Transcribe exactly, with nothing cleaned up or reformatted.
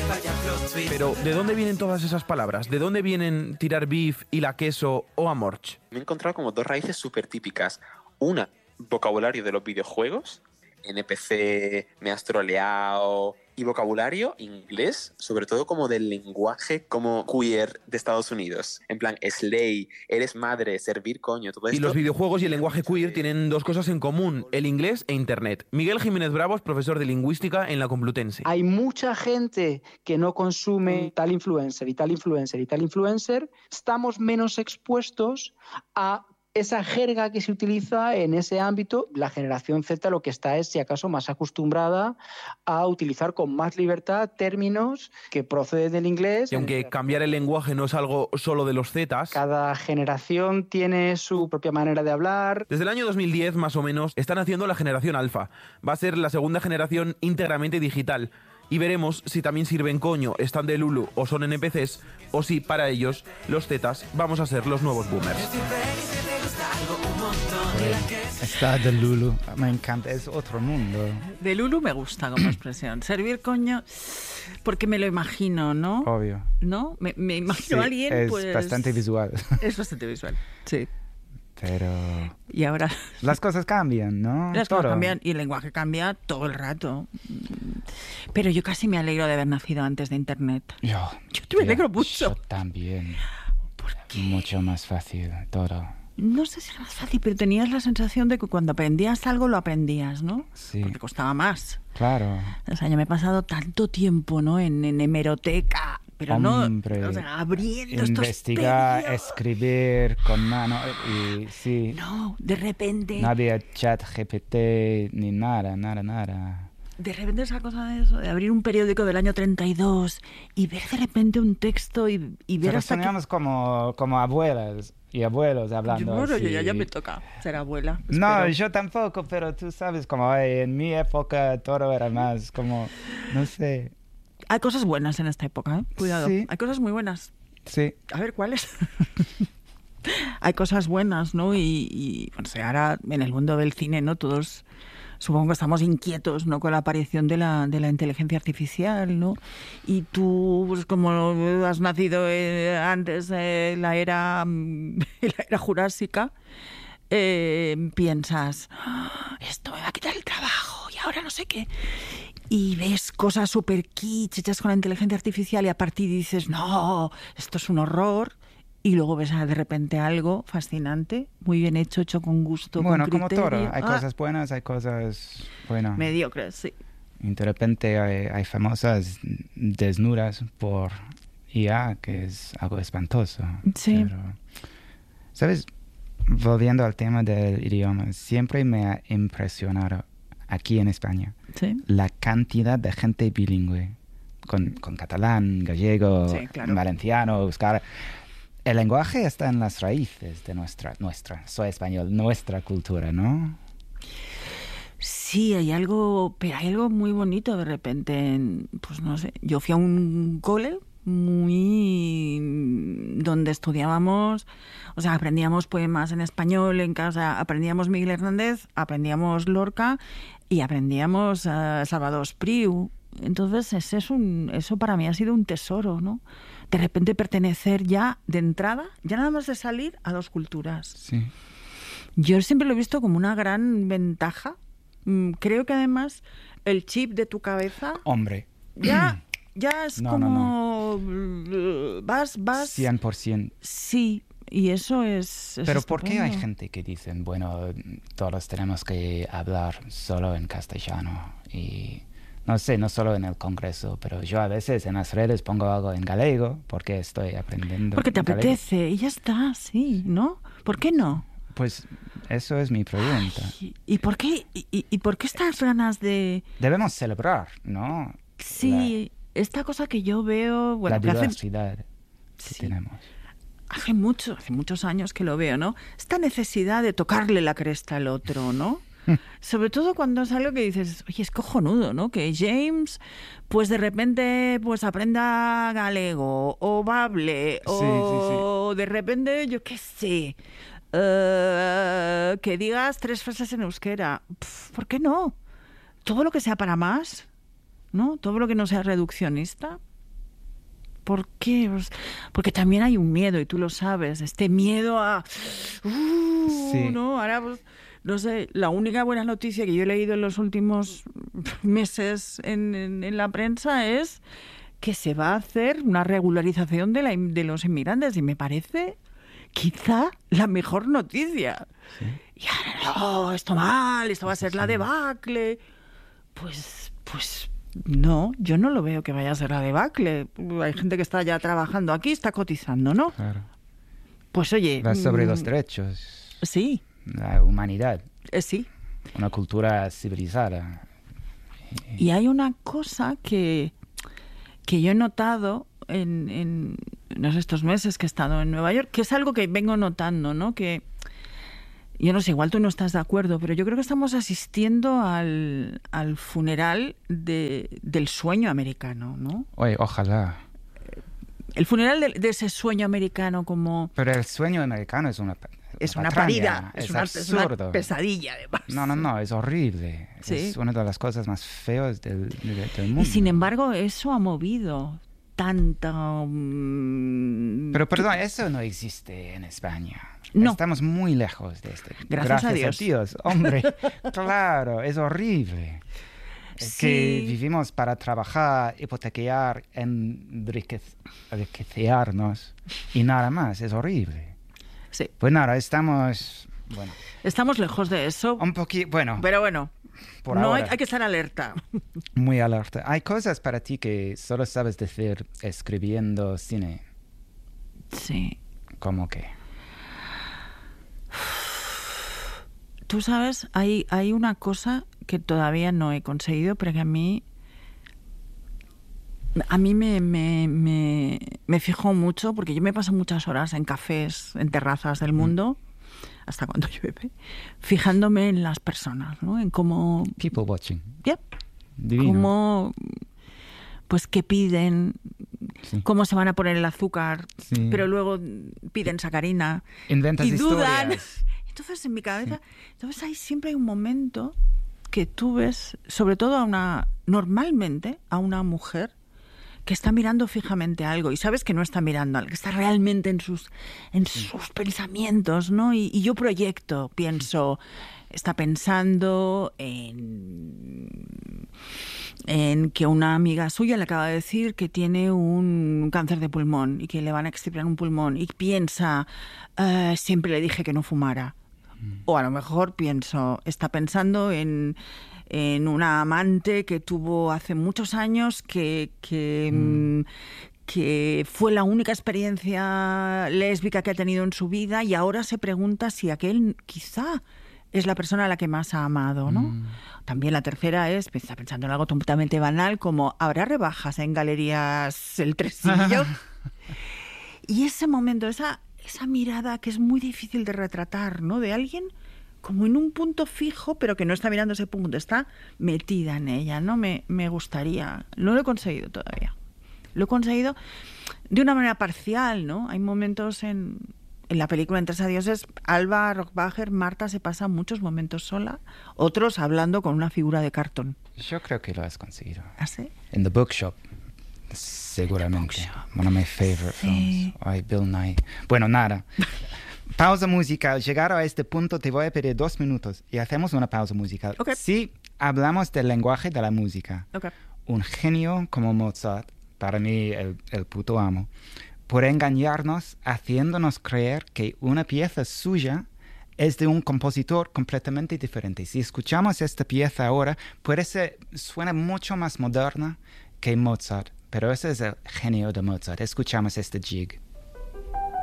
Pero, ¿de dónde vienen todas esas palabras? ¿De dónde vienen tirar beef y la queso o amorch? Me he encontrado como dos raíces súper típicas. Una, vocabulario de los videojuegos, N P C, me has troleado, y vocabulario inglés, sobre todo como del lenguaje como queer de Estados Unidos. En plan, slay, eres madre, servir coño, todo esto. Y los videojuegos y el lenguaje queer tienen dos cosas en común, el inglés e internet. Miguel Jiménez Bravo es profesor de lingüística en la Complutense. Hay mucha gente que no consume tal influencer y tal influencer y tal influencer. Estamos menos expuestos a esa jerga que se utiliza en ese ámbito. La generación Z lo que está es, si acaso, más acostumbrada a utilizar con más libertad términos que proceden del inglés. Y aunque cambiar el lenguaje no es algo solo de los Zetas, cada generación tiene su propia manera de hablar. Desde el año dos mil diez, más o menos, están haciendo la generación alfa. Va a ser la segunda generación íntegramente digital. Y veremos si también sirven coño, están de Lulu o son N P Cs, o si para ellos, los Zetas, vamos a ser los nuevos boomers. Está de Lulu, me encanta, es otro mundo. De Lulu me gusta como expresión. Servir coño, porque me lo imagino, ¿no? Obvio. ¿No? Me, me imagino sí, a alguien, es pues... Es bastante visual. Es bastante visual, sí. Pero... Y ahora... Las cosas cambian, ¿no? Las Todo. cosas cambian y el lenguaje cambia todo el rato. Pero yo casi me alegro de haber nacido antes de Internet. Yo, yo me alegro mucho. Yo también. ¿Por qué? Mucho más fácil, todo. No sé si era más fácil, pero tenías la sensación de que cuando aprendías algo lo aprendías, ¿no? Sí. Porque costaba más. Claro. O sea, yo me he pasado tanto tiempo, ¿no? En, en hemeroteca, pero Hombre, no, o sea, abriendo investigar, estos escribir con mano y sí. No, de repente. No había chat G P T ni nada, nada, nada. De repente esa cosa de eso, de abrir un periódico del año treinta y dos y ver de repente un texto y, y ver Pero hasta soñamos que... como, como abuelas y abuelos hablando Yo, bueno, así. yo ya, ya me toca ser abuela. No, espero. yo tampoco, pero tú sabes, como en mi época todo era más como, no sé. Hay cosas buenas en esta época, ¿eh? Cuidado. Sí. Hay cosas muy buenas. Sí. A ver, ¿cuáles? Hay cosas buenas, ¿no? Y, y bueno, o sea, ahora en el mundo del cine, ¿no? Todos supongo que estamos inquietos, ¿no? Con la aparición de la, de la inteligencia artificial, ¿no? Y tú, pues como has nacido eh, antes de la era, la era jurásica, eh, piensas, ¡oh, esto me va a quitar el trabajo y ahora no sé qué. Y ves cosas súper kitsch hechas con la inteligencia artificial y a partir dices, no, esto es un horror. Y luego ves de repente algo fascinante, muy bien hecho, hecho con gusto, bueno, con criterio. como todo, hay ah, cosas buenas, hay cosas, bueno... mediocres, sí. Y de repente hay, hay famosas desnudas por I A, que es algo espantoso. Sí. Pero, ¿sabes? Volviendo al tema del idioma, siempre me ha impresionado aquí en España ¿Sí? la cantidad de gente bilingüe, con, con catalán, gallego, sí, claro. valenciano, euskara. El lenguaje está en las raíces de nuestra, nuestra, soy español, nuestra cultura, ¿no? Sí, hay algo, pero hay algo muy bonito de repente. En, pues no sé, yo fui a un cole muy donde estudiábamos, o sea, aprendíamos poemas en español en casa, aprendíamos Miguel Hernández, aprendíamos Lorca y aprendíamos uh, Salvador Espriu. Entonces, ese es un, eso para mí ha sido un tesoro, ¿no? De repente pertenecer ya de entrada, ya nada más de salir, a dos culturas. Sí. Yo siempre lo he visto como una gran ventaja. Creo que además el chip de tu cabeza... Hombre. Ya, ya es no, como... No, no. Vas, vas... cien por ciento. Sí, y eso es... es Pero ¿por qué hay estupendo. gente que dicen, bueno, todos tenemos que hablar solo en castellano? Y... No sé, no solo en el Congreso, pero yo a veces en las redes pongo algo en galego porque estoy aprendiendo. Porque te galego. apetece y ya está, sí, ¿no? ¿Por qué no? Pues eso es mi pregunta. Ay, ¿y por qué y, y, y por qué estas ganas de...? Debemos celebrar, ¿no? Sí, la, esta cosa que yo veo... Bueno, la que hace, diversidad que sí, tenemos. Hace mucho, hace muchos años que lo veo, ¿no? Esta necesidad de tocarle la cresta al otro, ¿no? Sobre todo cuando es algo que dices, oye, es cojonudo, ¿no? Que James, pues de repente, pues aprenda galego, o bable, o sí, sí, sí. de repente, yo qué sé, uh, que digas tres frases en euskera. Pff, ¿por qué no? Todo lo que sea para más, ¿no? Todo lo que no sea reduccionista. ¿por qué? Pues porque también hay un miedo, y tú lo sabes, este miedo a... Uh, Sí. ¿no? Ahora, pues, no sé, la única buena noticia que yo he leído en los últimos meses en, en, en la prensa es que se va a hacer una regularización de, la, de los inmigrantes, y me parece quizá la mejor noticia. Sí. Y ahora, no, esto mal, esto va a ser la debacle. Pues, pues no, yo no lo veo que vaya a ser la debacle. Hay gente que está ya trabajando aquí, está cotizando, ¿no? Claro. Pues oye... Va sobre mm, los derechos, Sí, la humanidad, eh, sí. una cultura civilizada. Y hay una cosa que, que yo he notado en, en, en estos meses que he estado en Nueva York, que es algo que vengo notando, ¿no? Que yo no sé, igual tú no estás de acuerdo, pero yo creo que estamos asistiendo al, al funeral de, del sueño americano, ¿no? Oye, ojalá. El funeral de, de ese sueño americano como... Pero el sueño americano es una Es una patraña, parida, es, es una, es una absurdo. pesadilla además. No, no, no, es horrible. Sí. Es una de las cosas más feas del, del, del mundo. Y sin embargo, eso ha movido tanta... um, Pero perdón, eso no existe en España. No. Estamos muy lejos de esto. Gracias a Dios. Hombre, claro, es horrible. Es Sí. que vivimos para trabajar, hipotecar, enriquec- enriquecernos y nada más. Es horrible. Sí. Pues nada, estamos, bueno, Estamos lejos de eso, un poquito, bueno, pero bueno, por no hay, ahora, hay que estar alerta. muy alerta. Hay cosas para ti que solo sabes decir escribiendo cine, Sí. como que... Tú sabes, hay, hay una cosa que todavía no he conseguido, pero que a mí a mí me, me, me, me fijo mucho, porque yo me paso muchas horas en cafés, en terrazas del mundo, hasta cuando llueve, fijándome en las personas, ¿no? En cómo... People watching. Yep, Divino. cómo... Pues qué piden, Sí. cómo se van a poner el azúcar, Sí. pero luego piden sacarina Inventas y dudan. historias. Entonces, en mi cabeza, entonces hay siempre hay un momento que tú ves, sobre todo a una, normalmente a una mujer que está mirando fijamente algo y sabes que no está mirando algo, que está realmente en sus, en sus pensamientos, ¿no? Y, y yo proyecto, pienso, está pensando en, en que una amiga suya le acaba de decir que tiene un cáncer de pulmón y que le van a extirpar un pulmón, y piensa, eh, siempre le dije que no fumara. O a lo mejor pienso, está pensando en, en una amante que tuvo hace muchos años que, que, mm. que fue la única experiencia lésbica que ha tenido en su vida, y ahora se pregunta si aquel quizá es la persona a la que más ha amado, ¿no? Mm. También la tercera es, está pensando en algo totalmente banal, como ¿habrá rebajas en Galerías El Tresillo? Y ese momento, esa... esa mirada que es muy difícil de retratar, ¿no? De alguien como en un punto fijo, pero que no está mirando ese punto, está metida en ella, ¿no? Me, me gustaría, no lo he conseguido todavía. Lo he conseguido de una manera parcial, ¿no? Hay momentos en, en la película En Tres Adioses, Alba Rockbacher, Marta se pasa muchos momentos sola, otros hablando con una figura de cartón. Yo creo que lo has conseguido. ¿Ah, sí? En The Bookshop. Seguramente. One of my favorite Sí. films. Ay, Bill Nye. Bueno, nada. Pausa musical. Llegar a este punto te voy a pedir dos minutos y hacemos una pausa musical. Okay. Sí, hablamos del lenguaje de la música. Okay. Un genio como Mozart, para mí el, el puto amo, puede engañarnos haciéndonos creer que una pieza suya es de un compositor completamente diferente. Si escuchamos esta pieza ahora, puede ser, suena mucho más moderna que Mozart. Pero ese es el genio de Mozart. Escuchamos este jig.